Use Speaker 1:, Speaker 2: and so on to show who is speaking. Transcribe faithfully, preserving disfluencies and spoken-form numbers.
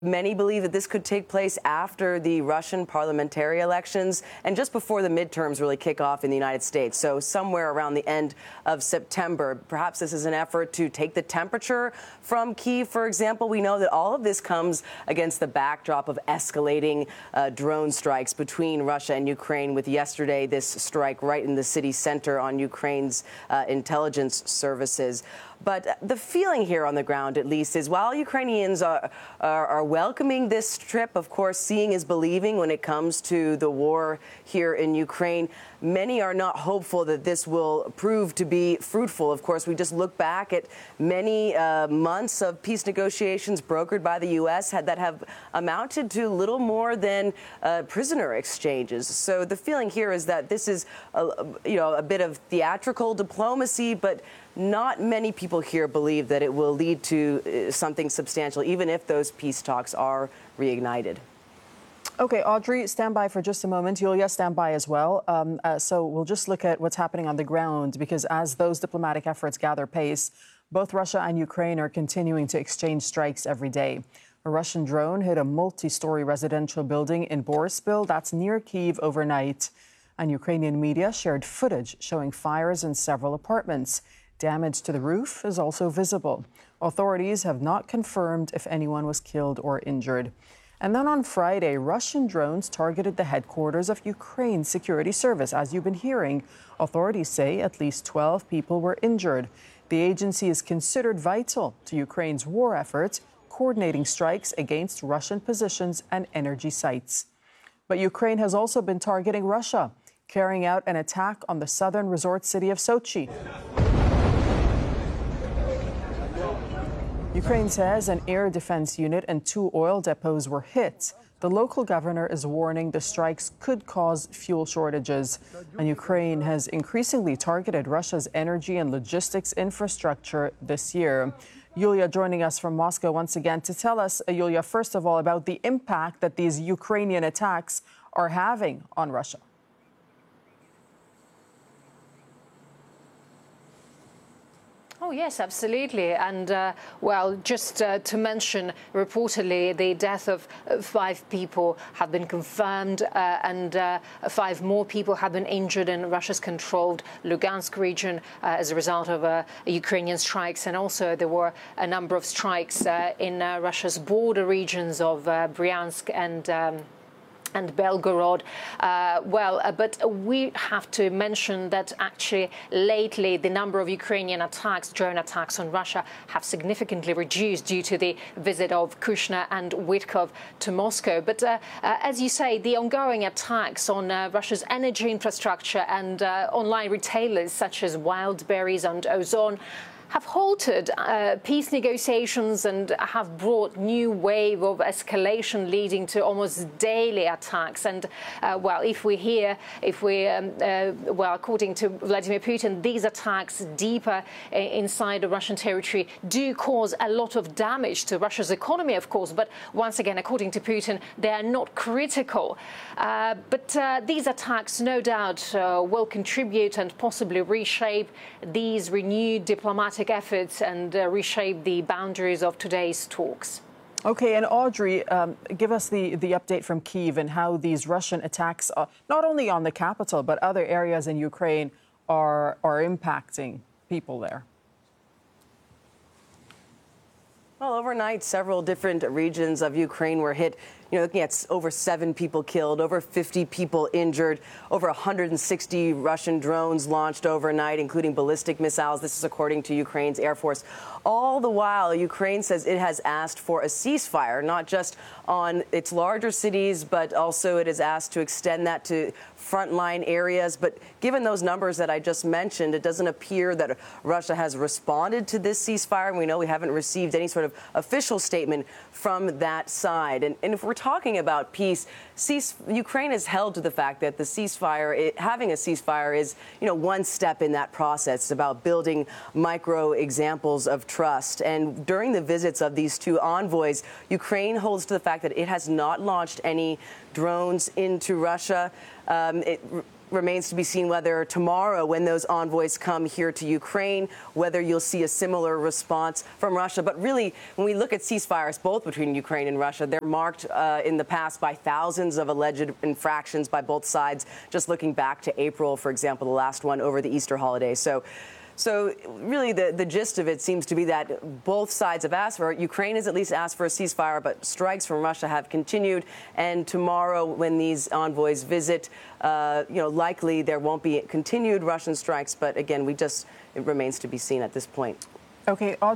Speaker 1: Many believe that this could take place after the Russian parliamentary elections and just before the midterms really kick off in the United States. So somewhere around the end of September. Perhaps this is an effort to take the temperature from Kyiv, for example. We know that all of this comes against the backdrop of escalating uh, drone strikes between Russia and Ukraine, with yesterday this strike right in the city center on Ukraine's uh, intelligence services. But the feeling here on the ground, at least, is while Ukrainians are, are, are welcoming this trip, of course, seeing is believing when it comes to the war here in Ukraine, many are not hopeful that this will prove to be fruitful. Of course, we just look back at many uh, months of peace negotiations brokered by the U S had, that have amounted to little more than uh, prisoner exchanges. So the feeling here is that this is, a, you know, a bit of theatrical diplomacy, but not many people here believe that it will lead to uh, something substantial, even if those peace talks are reignited.
Speaker 2: Okay, Audrey, stand by for just a moment. Yulia, stand by as well. Um, uh, so we'll just look at what's happening on the ground, because as those diplomatic efforts gather pace, both Russia and Ukraine are continuing to exchange strikes every day. A Russian drone hit a multi-story residential building in Boryspil, that's near Kyiv, overnight. And Ukrainian media shared footage showing fires in several apartments. Damage to the roof is also visible. Authorities have not confirmed if anyone was killed or injured. And then on Friday, Russian drones targeted the headquarters of Ukraine's security service. As you've been hearing, authorities say at least twelve people were injured. The agency is considered vital to Ukraine's war efforts, coordinating strikes against Russian positions and energy sites. But Ukraine has also been targeting Russia, carrying out an attack on the southern resort city of Sochi. Ukraine says an air defense unit and two oil depots were hit. The local governor is warning the strikes could cause fuel shortages. And Ukraine has increasingly targeted Russia's energy and logistics infrastructure this year. Yulia joining us from Moscow once again to tell us, uh, Yulia, first of all, about the impact that these Ukrainian attacks are having on Russia.
Speaker 3: Oh, yes, absolutely. And, uh, well, just uh, to mention, reportedly, the death of five people have been confirmed uh, and uh, five more people have been injured in Russia's controlled Lugansk region uh, as a result of uh, Ukrainian strikes. And also there were a number of strikes uh, in uh, Russia's border regions of uh, Bryansk and um, and Belgorod. Uh, well, uh, but we have to mention that actually lately the number of Ukrainian attacks, drone attacks on Russia, have significantly reduced due to the visit of Kushner and Witkov to Moscow. But uh, uh, as you say, the ongoing attacks on uh, Russia's energy infrastructure and uh, online retailers such as Wildberries and Ozon have halted uh, peace negotiations and have brought new wave of escalation, leading to almost daily attacks. And uh, well, if we hear, if we, um, uh, well, according to Vladimir Putin, these attacks deeper uh, inside the Russian territory do cause a lot of damage to Russia's economy, of course. But once again, according to Putin, they are not critical. Uh, but uh, these attacks, no doubt, uh, will contribute and possibly reshape these renewed diplomatic efforts and uh, reshape the boundaries of today's talks.
Speaker 2: Okay, and Audrey, um, give us the, the update from Kyiv and how these Russian attacks, uh, not only on the capital, but other areas in Ukraine, are, are impacting people there.
Speaker 1: Well, overnight, several different regions of Ukraine were hit. You know, looking at over seven people killed, over fifty people injured, over one hundred sixty Russian drones launched overnight, including ballistic missiles. This is according to Ukraine's Air Force. All the while, Ukraine says it has asked for a ceasefire, not just on its larger cities, but also it has asked to extend that to frontline areas. But given those numbers that I just mentioned, it doesn't appear that Russia has responded to this ceasefire. And we know we haven't received any sort of official statement from that side. And, and if we're talking about peace, cease, Ukraine has held to the fact that the ceasefire, it, having a ceasefire is, you know, one step in that process. It's about building micro examples of trust. And during the visits of these two envoys, Ukraine holds to the fact that it has not launched any drones into Russia. Um, it, remains to be seen whether tomorrow, when those envoys come here to Ukraine, whether you'll see a similar response from Russia. But really, when we look at ceasefires, both between Ukraine and Russia, they're marked uh, in the past by thousands of alleged infractions by both sides. Just looking back to April, for example, the last one over the Easter holiday. So. So really, the, the gist of it seems to be that both sides have asked for it. Ukraine has at least asked for a ceasefire, but strikes from Russia have continued. And tomorrow, when these envoys visit, uh, you know, likely there won't be continued Russian strikes. But again, we just it remains to be seen at this point.
Speaker 2: Okay.